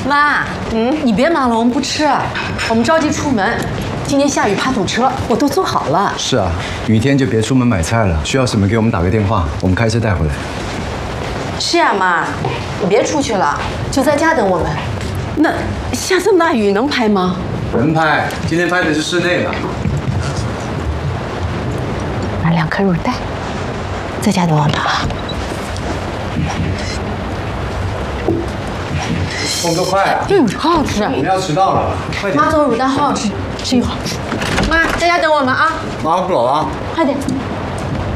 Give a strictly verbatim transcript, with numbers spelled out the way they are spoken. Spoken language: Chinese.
妈，嗯，你别忙了，我们不吃，我们着急出门。今天下雨怕堵车，我都做好了。 是啊，雨天就别出门买菜了，需要什么给我们打个电话，我们开车带回来。 是呀，妈，你别出去了，就在家等我们。 那下这么大雨能拍吗？ 能拍，今天拍的是室内的。 买两颗乳蛋，在家等我们啊。 动作快啊！ 嗯，好好吃。 我们要迟到了，快点。 妈做的乳蛋好好吃，吃一会儿。妈，在家等我们啊。 妈不走了。 快点。